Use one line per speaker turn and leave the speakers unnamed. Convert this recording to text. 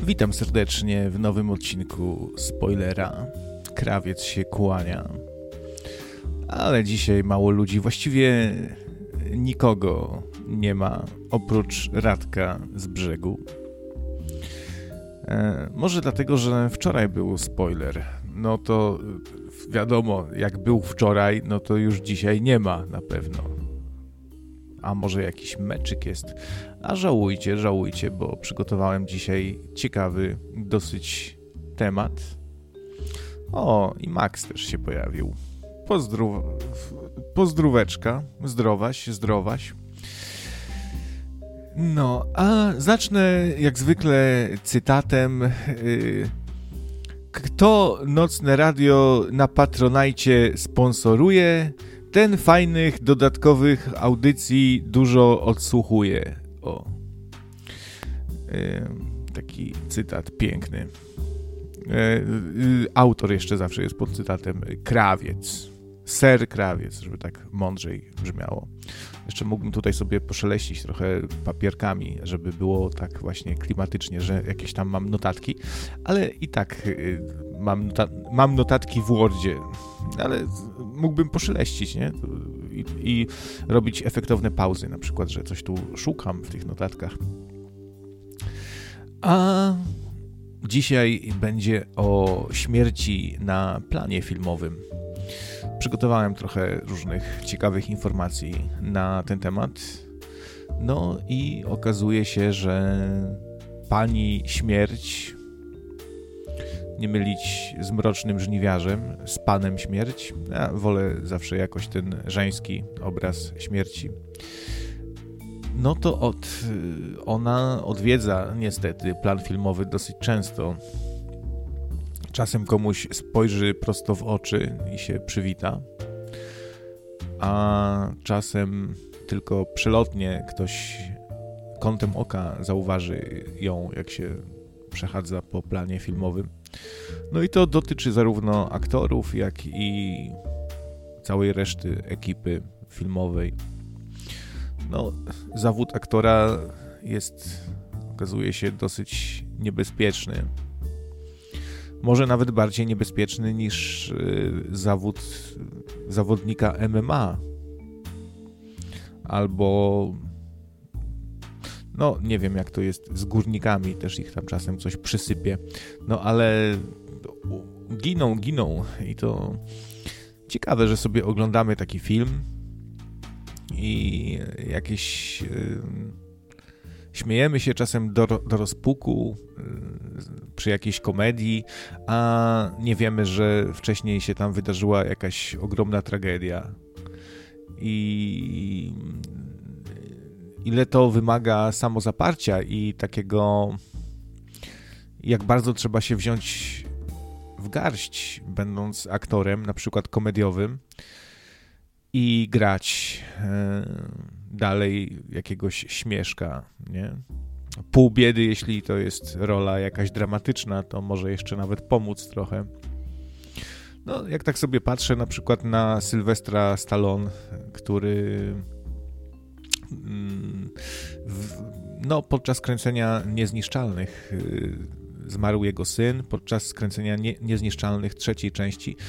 Witam serdecznie w nowym odcinku Spoilera. Krawiec się kłania. Ale dzisiaj mało ludzi, właściwie nikogo nie ma oprócz Radka z brzegu. Może dlatego, że wczoraj był spoiler. No to wiadomo, jak był wczoraj, no to już dzisiaj nie ma na pewno. A może jakiś meczyk jest. A żałujcie, bo przygotowałem dzisiaj ciekawy dosyć temat. O, i Max też się pojawił. Pozdróweczka, zdrowaś. No, a zacznę jak zwykle cytatem. Kto nocne radio na Patronajcie sponsoruje, ten fajnych, dodatkowych audycji dużo odsłuchuje. O. Taki cytat piękny. Autor jeszcze zawsze jest pod cytatem Krawiec. Ser Krawiec, żeby tak mądrzej brzmiało. Jeszcze mógłbym tutaj sobie poszeleścić trochę papierkami, żeby było tak właśnie klimatycznie, że jakieś tam mam notatki, ale i tak mam notatki w Wordzie, ale mógłbym poszeleścić, nie? I robić efektowne pauzy, na przykład, że coś tu szukam w tych notatkach. A dzisiaj będzie o śmierci na planie filmowym. Przygotowałem trochę różnych ciekawych informacji na ten temat. No i okazuje się, że pani śmierć, nie mylić z mrocznym żniwiarzem, z panem śmierć. Ja wolę zawsze jakoś ten żeński obraz śmierci. No to ona odwiedza niestety plan filmowy dosyć często. Czasem komuś spojrzy prosto w oczy i się przywita, a czasem tylko przelotnie ktoś kątem oka zauważy ją, jak się przechadza po planie filmowym. No i to dotyczy zarówno aktorów, jak i całej reszty ekipy filmowej. No, zawód aktora jest, okazuje się, dosyć niebezpieczny. Może nawet bardziej niebezpieczny niż zawód zawodnika MMA. Albo no nie wiem, jak to jest z górnikami, też ich tam czasem coś przysypie. No ale giną i to ciekawe, że sobie oglądamy taki film i jakieś śmiejemy się czasem do rozpuku przy jakiejś komedii, a nie wiemy, że wcześniej się tam wydarzyła jakaś ogromna tragedia. I ile to wymaga samozaparcia i takiego, jak bardzo trzeba się wziąć w garść, będąc aktorem, na przykład komediowym, i grać dalej jakiegoś śmieszka, nie? Pół biedy, jeśli to jest rola jakaś dramatyczna, to może jeszcze nawet pomóc trochę. No, jak tak sobie patrzę na przykład na Sylwestra Stallone, który podczas kręcenia Niezniszczalnych zmarł jego syn, podczas kręcenia Niezniszczalnych trzeciej części